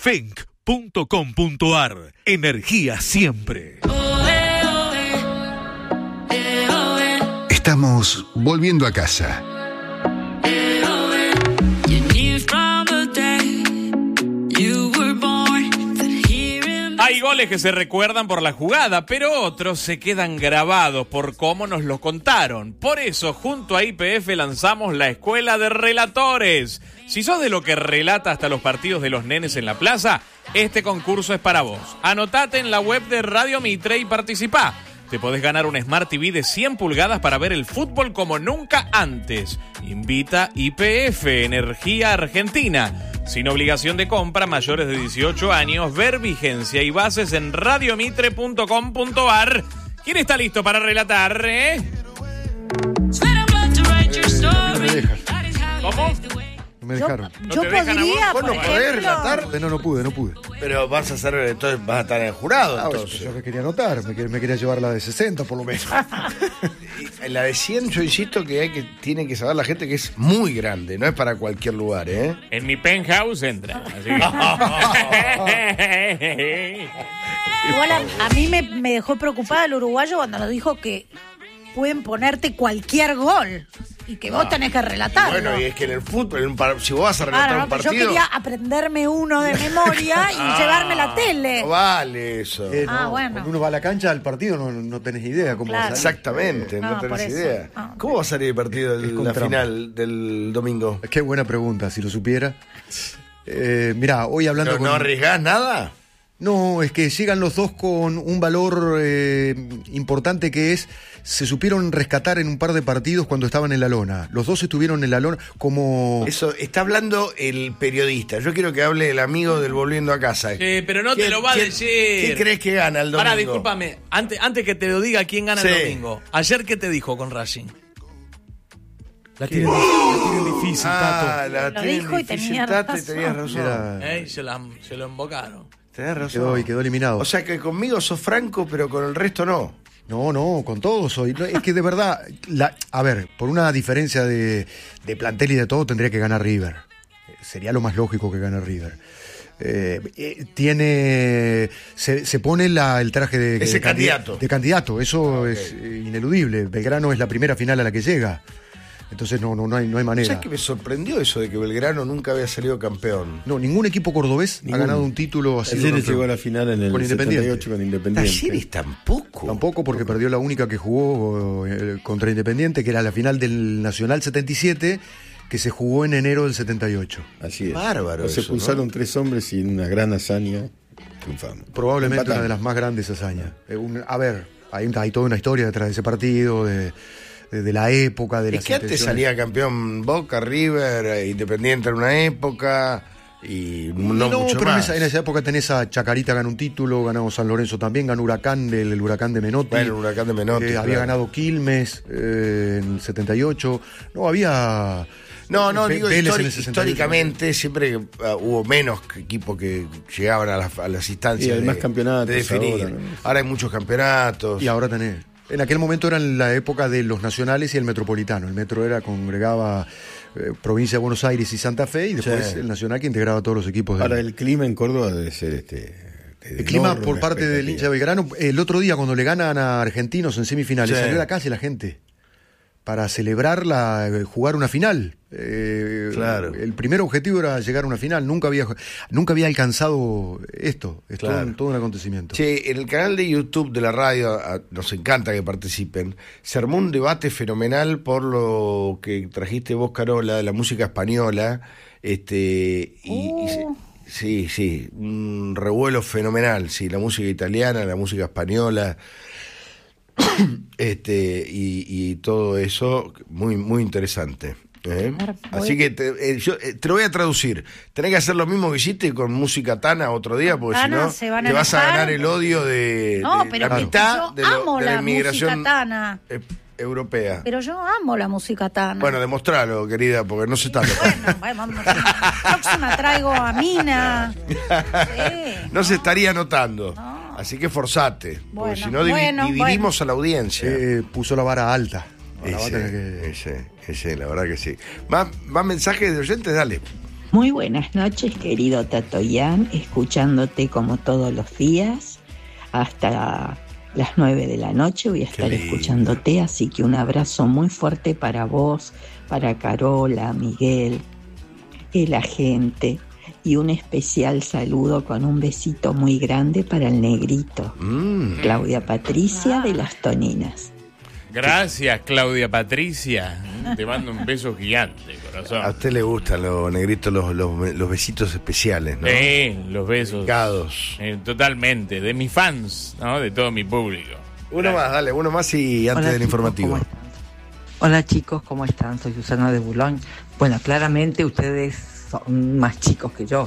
fenc.com.ar. Energía siempre. Estamos volviendo a casa. Hay goles que se recuerdan por la jugada, pero otros se quedan grabados por cómo nos lo contaron. Por eso, junto a YPF lanzamos la Escuela de Relatores. Si sos de lo que relata hasta los partidos de los nenes en la plaza, este concurso es para vos. Anotate en la web de Radio Mitre y participá. Te podés ganar un Smart TV de 100 pulgadas para ver el fútbol como nunca antes. Invita YPF, Energía Argentina. Sin obligación de compra, mayores de 18 años, ver vigencia y bases en radiomitre.com.ar. ¿Quién está listo para relatar, No me dejan. ¿Cómo? No me dejaron. Yo podría, ¿Vos no por podés ejemplo, relatar? No pude. Pero vas a hacer, entonces vas a estar en el jurado, entonces. Yo me quería anotar, me quería llevar la de 60 por lo menos. Y la de 100, yo insisto que tiene que saber la gente que es muy grande, no es para cualquier lugar, ¿eh? En mi penthouse entra. Así que... igual a mí me dejó preocupada el uruguayo cuando nos dijo que pueden ponerte cualquier gol y que vos tenés que relatarlo. Bueno, y es que en el fútbol, si vos vas a relatar un partido... Yo quería aprenderme uno de memoria y llevarme la tele. No vale eso. Bueno. Cuando uno va a la cancha al partido no tenés idea cómo va a salir. Exactamente, no tenés idea. ¿Cómo va a salir el partido la final del domingo? Qué buena pregunta, si lo supiera. Mirá, hoy hablando ¿No arriesgás nada? No, es que llegan los dos con un valor importante que es, se supieron rescatar en un par de partidos cuando estaban en la lona. Los dos estuvieron en la lona como... Eso, está hablando el periodista. Yo quiero que hable el amigo del Volviendo a Casa. pero no te lo va a decir. ¿Quién crees que gana el domingo? Pará, discúlpame. Antes que te lo diga quién gana el domingo. Ayer, ¿qué te dijo con Racing? La tienen difícil, Tato. Lo dijo y tenía razón. Tenías razón. Se lo embocaron. Tenés razón. Quedó eliminado. O sea que conmigo sos franco, pero con el resto no. No, con todos soy. Es que de verdad, a ver, por una diferencia de plantel y de todo, tendría que ganar River. Sería lo más lógico que gane River. Se pone el traje de candidato. De candidato, eso es ineludible. Belgrano es la primera final a la que llega. Entonces no hay manera. ¿Sabes que me sorprendió eso de que Belgrano nunca había salido campeón? No, ningún equipo cordobés ha ganado un título así. Talleres llegó a la final en el 78 con Independiente. Talleres tampoco. Tampoco, porque perdió la única que jugó contra Independiente, que era la final del Nacional 77, que se jugó en enero del 78. Así es. Bárbaro. Se expulsaron 3 hombres y en una gran hazaña triunfamos. Probablemente Empatamos. una de las más grandes hazañas. Hay toda una historia detrás de ese partido, de la época, de las Es que antes intenciones. salía campeón Boca, River, Independiente en una época y no mucho pero más. en esa época tenés a Chacarita, ganó un título, ganó San Lorenzo también, ganó Huracán, el Huracán de Menotti. Bueno, el Huracán de Menotti. Había claro. ganado Quilmes en el 78. No, había... Digo, Vélez en el 68. históricamente siempre hubo menos equipos que llegaban a las instancias Y hay más campeonatos de definir. ahora, ¿no? Ahora hay muchos campeonatos. Y ahora tenés... En aquel momento era en la época de los nacionales y el metropolitano. El metro congregaba provincia de Buenos Aires y Santa Fe, y después el nacional que integraba todos los equipos. Ahora el clima en Córdoba debe ser el clima por parte del hincha Belgrano. El otro día cuando le ganan a Argentinos en semifinales, salió a la calle la gente para celebrar jugar una final. Claro. El primer objetivo era llegar a una final. Nunca había alcanzado esto. Es todo un acontecimiento. Che, en el canal de YouTube de la radio, nos encanta que participen, se armó un debate fenomenal por lo que trajiste vos, Carola, de la música española. Sí, un revuelo fenomenal. Sí, la música italiana, la música española. Y todo eso muy muy interesante, así que yo te lo voy a traducir. Tenés que hacer lo mismo que hiciste con música tana otro día, porque si no te vas a ganar el odio de la mitad de la inmigración europea. Pero yo amo la música tana. Bueno, demostralo, querida, porque no se está Bueno, vamos. Próxima traigo a Mina. No se estaría notando. Así que forzate, porque si no dividimos a la audiencia. Puso la vara alta. Ese, la verdad que sí. ¿Más mensajes de oyentes? Dale. Muy buenas noches, querido Tatoyán, escuchándote como todos los días hasta las 9 de la noche voy a estar escuchándote, así que un abrazo muy fuerte para vos, para Carola, Miguel, la gente, y un especial saludo con un besito muy grande para el negrito, Claudia Patricia de Las Toninas. Gracias, Claudia Patricia. Te mando un beso gigante, corazón. A usted le gustan los negritos, los besitos especiales, ¿no? Sí, los besos. Dedicados. Totalmente, de mis fans, ¿no? De todo mi público. Uno más, dale, uno más y antes del informativo. Hola chicos, ¿cómo están? Soy Susana de Boulogne. Bueno, claramente ustedes son más chicos que yo.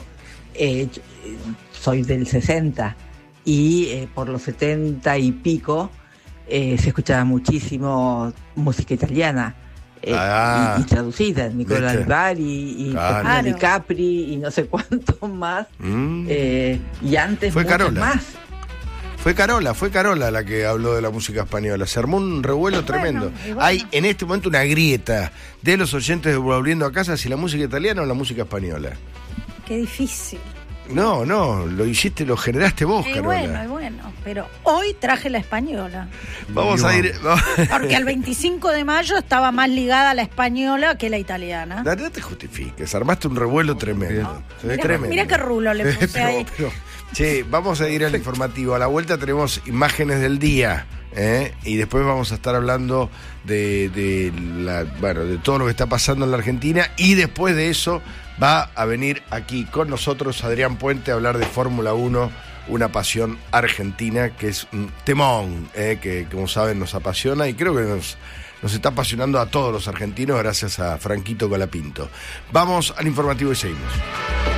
Soy del 60 y por los 70 y pico se escuchaba muchísimo música italiana y traducida, Nicola Alvari y Di Capri y no sé cuántos más. Y antes fue Carola. Más. Fue Carola la que habló de la música española. Se armó un revuelo tremendo. Hay en este momento una grieta de los oyentes de Volviendo a Casa si la música italiana o la música española. Qué difícil. No, lo generaste vos, Carola. Bueno, pero hoy traje la española. Vamos a ir... Porque el 25 de mayo estaba más ligada a la española que la italiana. No te justifiques, armaste un revuelo tremendo. Mira qué rulo le puse ahí. Che, vamos a ir al informativo. A la vuelta tenemos imágenes del día. Y después vamos a estar hablando de todo lo que está pasando en la Argentina. Y después de eso va a venir aquí con nosotros Adrián Puente a hablar de Fórmula 1, una pasión argentina que es un temón, que como saben nos apasiona y creo que nos está apasionando a todos los argentinos gracias a Franquito Colapinto. Vamos al informativo y seguimos.